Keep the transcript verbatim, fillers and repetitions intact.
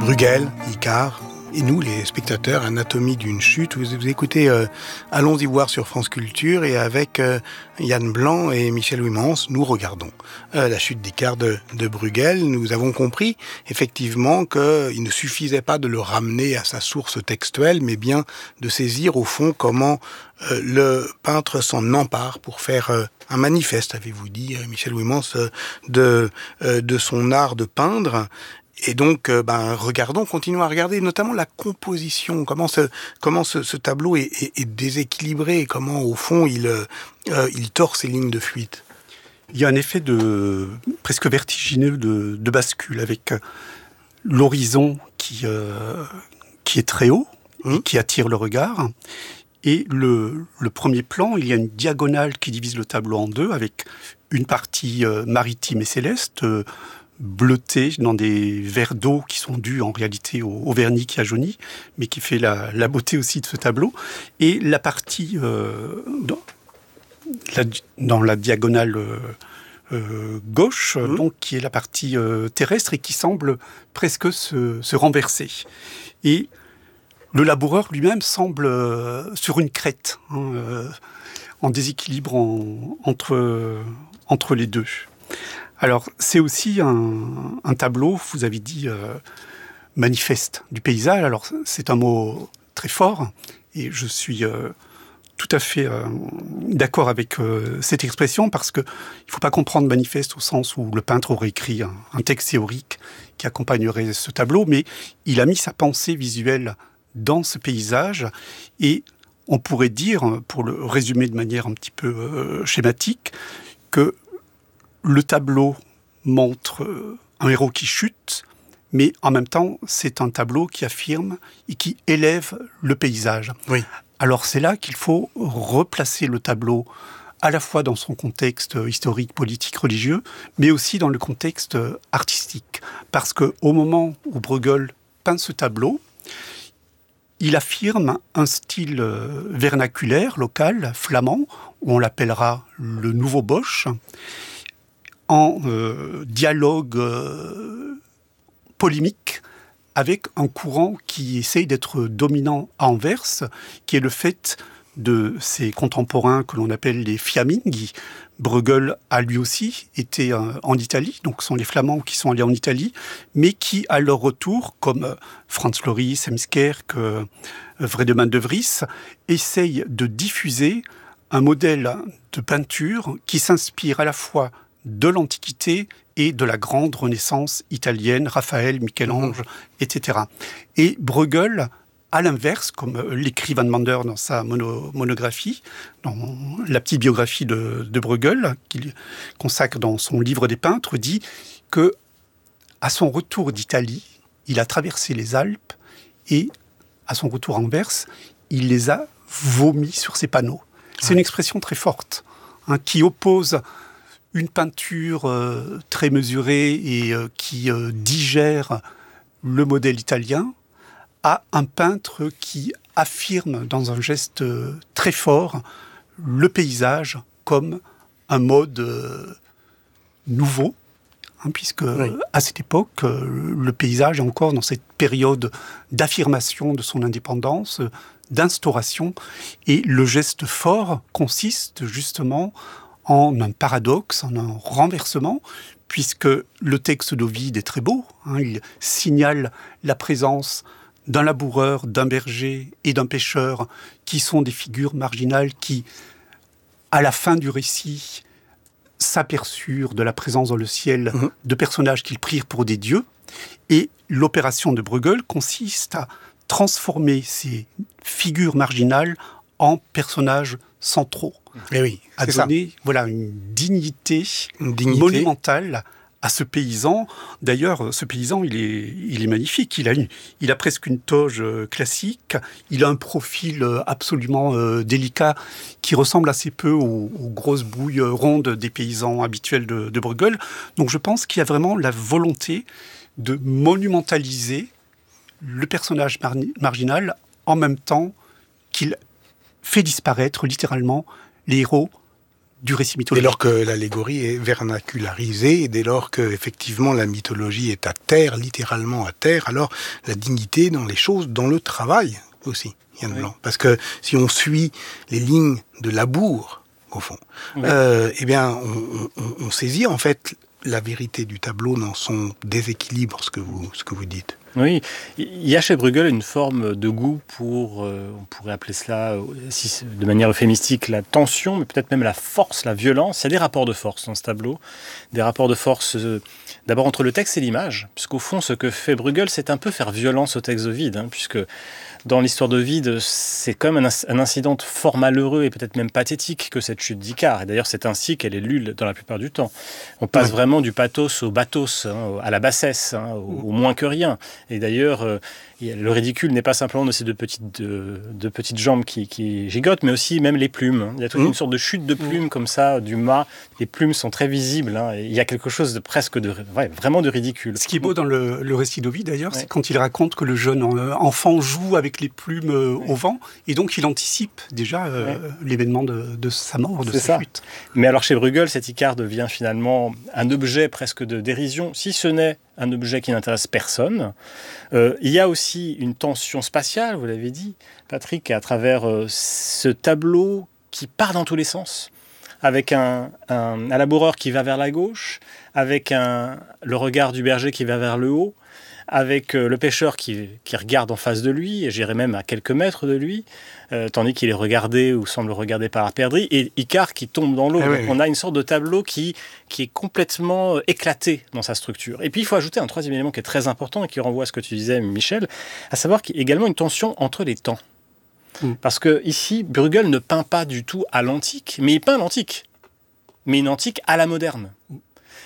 Bruegel, Icare, et nous, les spectateurs, Anatomie d'une chute. Vous, vous écoutez euh, Allons-y voir sur France Culture, et avec euh, Yann Blanc et Michel Oumans, nous regardons euh, la chute d'Icare de, de Bruegel. Nous avons compris effectivement qu'il ne suffisait pas de le ramener à sa source textuelle, mais bien de saisir au fond comment euh, le peintre s'en empare pour faire euh, un manifeste, avez-vous dit, euh, Michel Oumans, euh, de, euh, de son art de peindre. Et donc, euh, ben, regardons, continuons à regarder, notamment la composition, comment ce, comment ce, ce tableau est, est, est déséquilibré, comment, au fond, il, euh, il tord ses lignes de fuite. Il y a un effet de, presque vertigineux de, de bascule, avec l'horizon qui, euh, qui est très haut, mmh. et qui attire le regard. Et le, le premier plan, il y a une diagonale qui divise le tableau en deux, avec une partie euh, maritime et céleste, euh, bleuté dans des verres d'eau qui sont dus en réalité au, au vernis qui a jauni, mais qui fait la, la beauté aussi de ce tableau. Et la partie euh, dans, la, dans la diagonale euh, euh, gauche, mmh. donc qui est la partie euh, terrestre et qui semble presque se, se renverser. Et le laboureur lui-même semble euh, sur une crête, hein, euh, en déséquilibre en, entre, entre les deux. Alors, c'est aussi un, un tableau, vous avez dit, euh, manifeste du paysage. Alors, c'est un mot très fort, et je suis euh, tout à fait euh, d'accord avec euh, cette expression, parce qu'il ne faut pas comprendre manifeste au sens où le peintre aurait écrit un, un texte théorique qui accompagnerait ce tableau, mais il a mis sa pensée visuelle dans ce paysage, et on pourrait dire, pour le résumer de manière un petit peu euh, schématique, que le tableau montre un héros qui chute, mais en même temps, c'est un tableau qui affirme et qui élève le paysage. Oui. Alors c'est là qu'il faut replacer le tableau à la fois dans son contexte historique, politique, religieux, mais aussi dans le contexte artistique. Parce qu'au moment où Bruegel peint ce tableau, il affirme un style vernaculaire, local, flamand, où on l'appellera le nouveau Bosch, en euh, dialogue euh, polémique avec un courant qui essaye d'être dominant à Anvers, qui est le fait de ses contemporains que l'on appelle les Fiamminghi. Bruegel a lui aussi été euh, en Italie, donc ce sont les Flamands qui sont allés en Italie, mais qui, à leur retour, comme euh, Franz Floris, Heemskerk, euh, Vredeman de Vries, essayent de diffuser un modèle de peinture qui s'inspire à la fois de l'Antiquité et de la grande Renaissance italienne, Raphaël, Michel-Ange, mmh. et cetera. Et Bruegel, à l'inverse, comme l'écrit Van Mander dans sa mono, monographie, dans la petite biographie de, de Bruegel, qu'il consacre dans son livre des peintres, dit que à son retour d'Italie, il a traversé les Alpes et, à son retour à Anvers, il les a vomis sur ses panneaux. C'est ouais. une expression très forte, hein, qui oppose une peinture euh, très mesurée et euh, qui euh, digère le modèle italien, à un peintre qui affirme dans un geste euh, très fort le paysage comme un mode euh, nouveau, hein, puisque oui. à cette époque, euh, le paysage est encore dans cette période d'affirmation de son indépendance, euh, d'instauration, et le geste fort consiste justement en un paradoxe, en un renversement, puisque le texte d'Ovide est très beau, hein, il signale la présence d'un laboureur, d'un berger et d'un pêcheur, qui sont des figures marginales qui, à la fin du récit, s'aperçurent de la présence dans le ciel mmh. de personnages qu'ils prirent pour des dieux, et l'opération de Bruegel consiste à transformer ces figures marginales en personnages centraux. Et oui, à donner ça. Voilà, une dignité, une dignité monumentale à ce paysan. D'ailleurs, ce paysan, il est, il est magnifique. Il a, une, il a presque une toge classique. Il a un profil absolument euh, délicat qui ressemble assez peu aux, aux grosses bouilles rondes des paysans habituels de, de Bruegel. Donc je pense qu'il y a vraiment la volonté de monumentaliser le personnage mar- marginal en même temps qu'il fait disparaître littéralement les héros du récit mythologique. Dès lors que l'allégorie est vernacularisée, et dès lors que effectivement la mythologie est à terre, littéralement à terre, alors la dignité dans les choses, dans le travail aussi, Yann oui. Blanc. Parce que si on suit les lignes de Labour, au fond, oui. euh, eh bien, on, on, on saisit en fait la vérité du tableau dans son déséquilibre, ce que vous, ce que vous dites. Oui, il y a chez Bruegel une forme de goût pour, euh, on pourrait appeler cela, si, de manière euphémistique, la tension, mais peut-être même la force, la violence. Il y a des rapports de force dans ce tableau, des rapports de force euh, d'abord entre le texte et l'image, puisqu'au fond, ce que fait Bruegel, c'est un peu faire violence au texte d'Ovide, hein, puisque dans l'histoire d'Ovide, c'est quand même un, un incident fort malheureux et peut-être même pathétique que cette chute d'Icare. Et d'ailleurs, c'est ainsi qu'elle est lue dans la plupart du temps. On passe oui. vraiment du pathos au bathos, hein, à la bassesse, hein, au, au moins que rien. Et d'ailleurs, euh, le ridicule n'est pas simplement de ces deux petites, de, de petites jambes qui, qui gigotent, mais aussi même les plumes. Il y a toute mmh. une sorte de chute de plumes mmh. comme ça, du mât. Les plumes sont très visibles. Hein, et il y a quelque chose de presque de, ouais, vraiment de ridicule. Ce qui est beau dans le, le récit d'Ovide, d'ailleurs, ouais. c'est quand il raconte que le jeune enfant joue avec les plumes euh, ouais. au vent, et donc il anticipe déjà euh, ouais. l'événement de, de sa mort, de c'est sa ça. chute. Mais alors chez Bruegel, cet Icare devient finalement un objet presque de dérision, si ce n'est un objet qui n'intéresse personne. Euh, il y a aussi une tension spatiale, vous l'avez dit, Patrick, à travers euh, ce tableau qui part dans tous les sens, avec un, un, un laboureur qui va vers la gauche, avec un, le regard du berger qui va vers le haut, avec euh, le pêcheur qui, qui regarde en face de lui, et j'irais même à quelques mètres de lui, euh, tandis qu'il est regardé ou semble regardé par la perdrix, et Icare qui tombe dans l'eau. Ah, oui, oui. On a une sorte de tableau qui, qui est complètement éclaté dans sa structure. Et puis il faut ajouter un troisième élément qui est très important et qui renvoie à ce que tu disais, Michel, à savoir qu'il y a également une tension entre les temps. Mmh. Parce que ici, Bruegel ne peint pas du tout à l'antique, mais il peint l'antique. Mais une antique à la moderne.